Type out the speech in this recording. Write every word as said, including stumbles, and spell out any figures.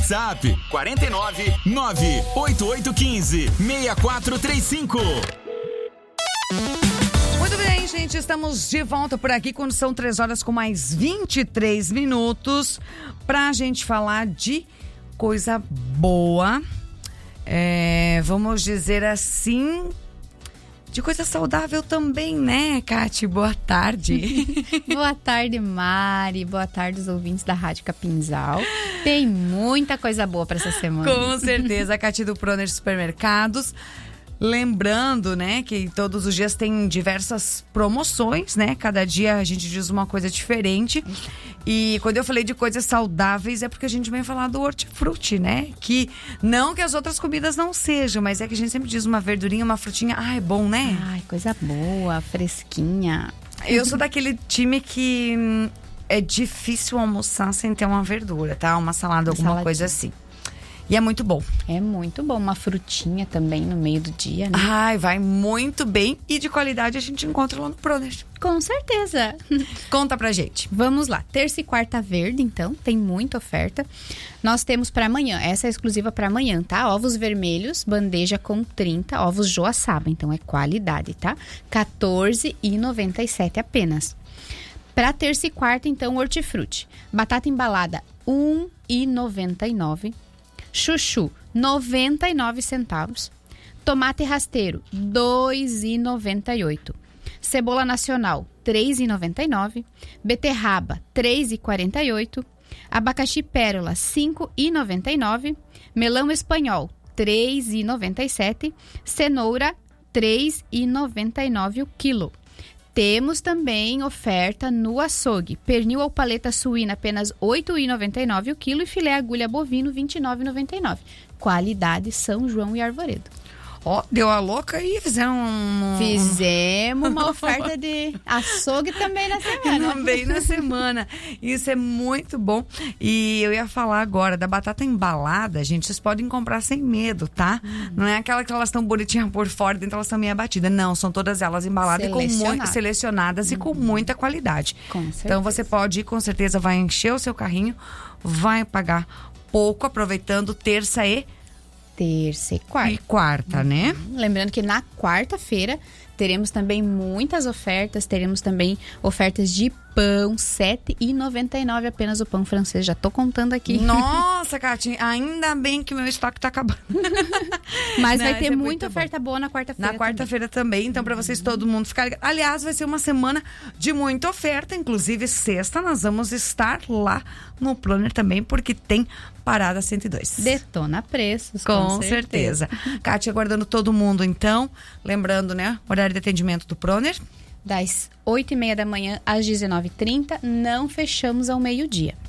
WhatsApp quarenta e nove, nove oito oito um cinco, seis quatro três cinco. Muito bem, gente, estamos de volta por aqui quando são três horas com mais vinte e três minutos pra gente falar de coisa boa, é, vamos dizer assim, de coisa saudável também, né, Cati? Boa tarde. Boa tarde, Mari. Boa tarde, os ouvintes da Rádio Capinzal. Tem muita coisa boa para essa semana. Com certeza, a Cati do Proner Supermercados. Lembrando, né, que todos os dias tem diversas promoções, né? Cada dia a gente diz uma coisa diferente. E quando eu falei de coisas saudáveis é porque a gente vem falar do hortifruti, né? Que não que as outras comidas não sejam, mas é que a gente sempre diz uma verdurinha, uma frutinha. Ah, é bom, né? Ai, coisa boa, fresquinha. Eu sou daquele time que hum, é difícil almoçar sem ter uma verdura, tá? Uma salada, alguma Saladinha. coisa assim. E é muito bom. É muito bom. Uma frutinha também no meio do dia, né? Ai, vai muito bem. E de qualidade a gente encontra lá no Proner. Com certeza. Conta pra gente. Vamos lá. Terça e quarta verde, então. Tem muita oferta. Nós temos para amanhã. Essa é exclusiva para amanhã, tá? Ovos vermelhos, bandeja com trinta. Ovos Joaçaba. Então é qualidade, tá? quatorze reais e noventa e sete centavos apenas. Para terça e quarta, então, hortifruti. Batata embalada, um real e noventa e nove centavos. Chuchu, noventa e nove centavos. Tomate rasteiro, dois reais e noventa e oito centavos. Cebola nacional, três reais e noventa e nove centavos. Beterraba, três reais e quarenta e oito centavos. Abacaxi pérola, cinco reais e noventa e nove centavos. Melão espanhol, três reais e noventa e sete centavos. Cenoura, três reais e noventa e nove centavos o quilo. Temos também oferta no açougue. Pernil ou paleta suína, apenas oito reais e noventa e nove centavos o quilo. E filé agulha bovino, vinte e nove reais e noventa e nove centavos. Qualidade São João e Arvoredo. Ó, oh, deu a louca e fizeram um... Fizemos uma oferta de açougue também na semana. Também na semana. Isso é muito bom. E eu ia falar agora da batata embalada, gente, vocês podem comprar sem medo, tá? Hum. Não é aquela que elas estão bonitinhas por fora, dentro elas estão meio abatidas. Não, são todas elas embaladas e com muito, selecionadas hum. e com muita qualidade. Com certeza. Então você pode ir, com certeza vai encher o seu carrinho, vai pagar pouco, aproveitando terça e terça e quarta. E quarta, né? Uhum. Lembrando que na quarta-feira teremos também muitas ofertas. Teremos também ofertas de pão, sete reais e noventa e nove centavos apenas o pão francês. Já tô contando aqui. Nossa, Catinha, ainda bem que meu estoque tá acabando. Mas Não, vai ter é muita oferta bom. boa na quarta-feira. Na quarta-feira também. também, então para vocês todo mundo ficar ligado. Aliás, vai ser uma semana de muita oferta, inclusive sexta nós vamos estar lá no Proner também, porque tem Parada cento e dois. Detona preços, com, com certeza. certeza. Kátia, aguardando todo mundo, então. Lembrando, né? Horário de atendimento do Proner. Das oito e meia da manhã às dezenove e trinta. Não fechamos ao meio-dia.